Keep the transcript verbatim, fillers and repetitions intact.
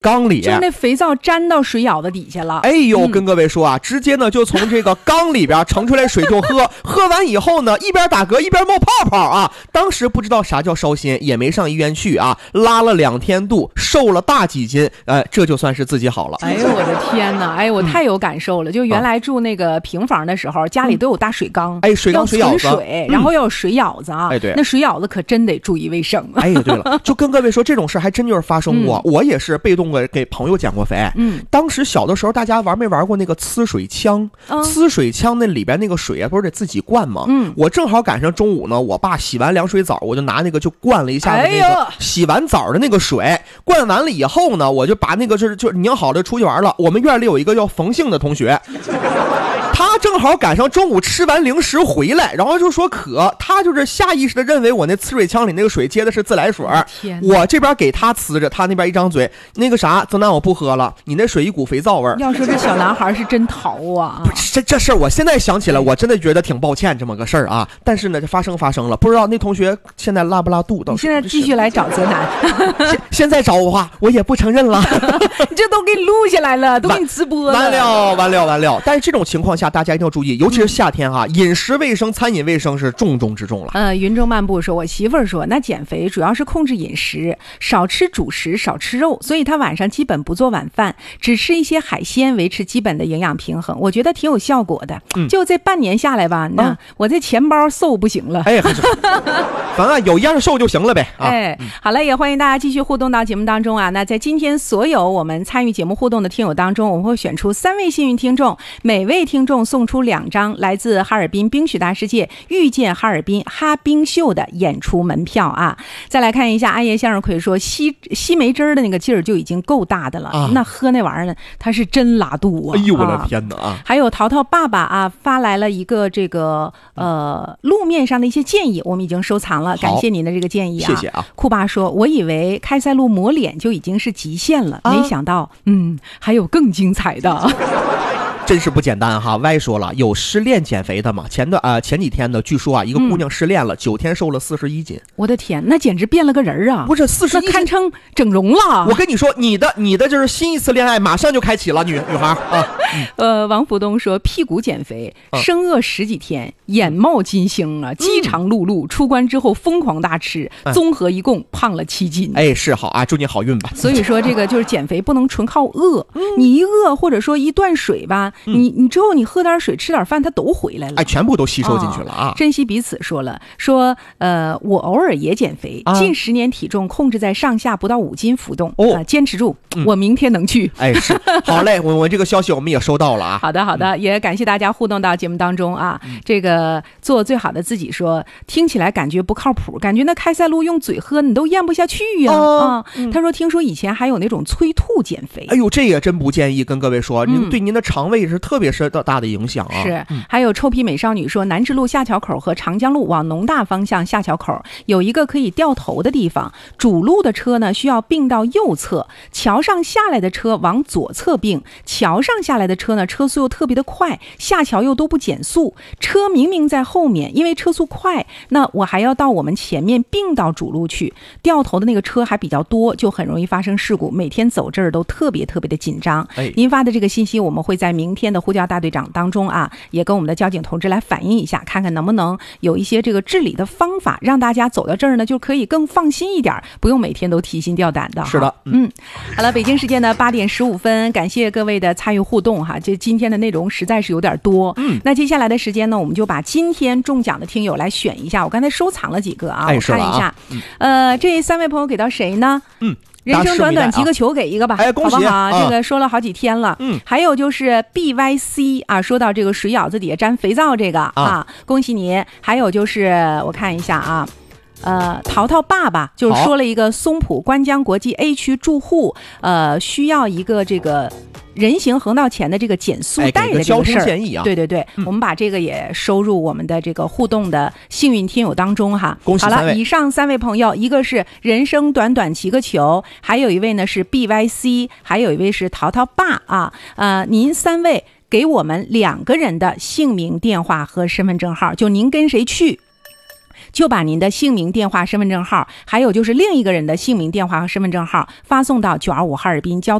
缸里， 就是那肥皂粘到水舀子底下了。 哎呦，跟各位说啊，嗯、直接呢就从这个缸里边盛出来水就喝，喝完以后呢，一边打嗝一边冒泡泡啊。当时不知道啥叫烧心，也没上医院去啊，拉了两天肚，瘦了大几斤，呃，这就算是自己好了。 哎呦我的天哪！哎，我太有感受了。嗯、就原来住那个平房的时候，家里都有大水缸， 哎，水缸水舀子， 水，然后要有水舀子啊。哎，对，那水舀子可真得注意卫生。 哎，对了，就跟各位说，这种事还真就是发生过。嗯、我也是被动的给朋友减过肥。嗯，当时小的时候，大家玩没玩过那个呲水枪？嗯、呲水枪那里边那个水啊，不是得自己灌吗？嗯，我正好赶上中午呢，我爸洗完凉水澡，我就拿那个就灌了一下子那个洗完澡的那个水，灌完了以后呢，我就把那个就是就拧好了出去玩了。我们院里有一个叫冯姓的同学。他正好赶上中午吃完零食回来，然后就说渴，他就是下意识的认为我那呲水枪里那个水接的是自来水，我这边给他呲着，他那边一张嘴，那个啥，曾南我不喝了，你那水一股肥皂味儿。 要说这小男孩是真淘啊！ 不是这这事儿，我现在想起来，我真的觉得挺抱歉这么个事儿啊。但是呢，这发生发生了，不知道那同学现在拉不拉肚？ 你现在继续来找泽南， 现现在找我话，我也不承认了。 你这都给你录下来了，都给你直播了。 完了完了完了！但是这种情况下，大家一定要注意，尤其是夏天哈、啊，饮食卫生、餐饮卫生是重中之重了。 呃，云中漫步说，我媳妇儿说，那减肥主要是控制饮食，少吃主食，少吃肉，所以她晚上基本不做晚饭，只吃一些海鲜，维持基本的营养平衡。我觉得挺有效果的。嗯、就这半年下来吧，那、嗯、我这钱包瘦不行了。 哎，反正有样瘦就行了呗。啊、 哎，好了，也欢迎大家继续互动到节目当中啊。那在今天所有我们参与节目互动的听友当中，我们会选出三位幸运听众，每位听众送出两张来自哈尔滨冰雪大世界遇见哈尔滨哈冰秀的演出门票啊。再来看一下，阿爷向日葵说，吸吸梅汁的那个劲儿就已经够大的了，啊、那喝那玩意儿呢，他是真拉肚啊！ 哎呦我的天哪啊！ 还有淘淘爸爸啊发来了一个这个呃路面上的一些建议，我们已经收藏了，感谢您的这个建议啊， 谢谢啊。 酷爸说，我以为开塞露抹脸就已经是极限了，啊、没想到嗯还有更精彩的。 真是不简单哈！歪说了，有失恋减肥的嘛？前段啊、呃、前几天呢，据说啊，一个姑娘失恋了，九、嗯、天瘦了四十一斤。我的天，那简直变了个人啊！ 不是四十一， 那堪称整容了。 我跟你说，你的你的就是新一次恋爱马上就开启了，女女孩啊。 呃，王福东说，屁股减肥，生饿十几天，眼冒金星啊，饥肠辘辘，出关之后疯狂大吃，综合一共胖了七斤。 哎，是好啊，祝你好运吧。 所以说，这个就是减肥不能纯靠饿，你一饿或者说一断水吧。你你之后你喝点水吃点饭它都回来了， 哎，全部都吸收进去了啊！ 哦、珍惜彼此说了说，呃，我偶尔也减肥，啊、近十年体重控制在上下不到五斤浮动，哦，呃、坚持住，嗯、我明天能去。 哎，是好嘞，我我这个消息我们也收到了啊。 好的好的，嗯、也感谢大家互动到节目当中啊。嗯、这个做最好的自己说，听起来感觉不靠谱，感觉那开塞露用嘴喝你都咽不下去呀、啊哦、啊！嗯、他说听说以前还有那种催吐减肥， 哎呦，这也真不建议，跟各位说，嗯、对您的肠胃是特别是大的影响啊。 是，还有臭皮美少女说，南直路下桥口和长江路往农大方向下桥口有一个可以掉头的地方，主路的车呢需要并到右侧，桥上下来的车往左侧并，桥上下来的车呢车速又特别的快，下桥又都不减速，车明明在后面，因为车速快，那我还要到我们前面并到主路去，掉头的那个车还比较多，就很容易发生事故，每天走这儿都特别特别的紧张。哎、您发的这个信息我们会在明天的呼叫大队长当中啊，也跟我们的交警同志来反映一下，看看能不能有一些这个治理的方法，让大家走到这儿呢就可以更放心一点，不用每天都提心吊胆的。 是的， 嗯，好了，北京时间的八点十五分，感谢各位的参与互动哈，这今天的内容实在是有点多。嗯，那接下来的时间呢，我们就把今天中奖的听友来选一下，我刚才收藏了几个啊， 哎、 我看一下，嗯、呃，这三位朋友给到谁呢？嗯。人生短短几个球给一个吧， 哎，恭喜， 好不好？ 啊、 这个说了好几天了。嗯，还有就是 B Y C 啊，说到这个水舀子底下沾肥皂这个 啊, 啊，恭喜你。还有就是我看一下啊。呃，淘淘爸爸就说了一个松浦关江国际 A 区住户，呃，需要一个这个人行横道前的这个减速带的这个事儿， 啊、 对对对、嗯，我们把这个也收入我们的这个互动的幸运听友当中哈。 恭喜三位！ 好了，以上三位朋友，一个是人生短短几个球，还有一位呢是 B Y C， 还有一位是淘淘爸啊。呃，您三位给我们两个人的姓名、电话和身份证号，就您跟谁去。 就把您的姓名、电话、身份证号，还有就是另一个人的姓名、电话和身份证号发送到九二五哈尔滨交通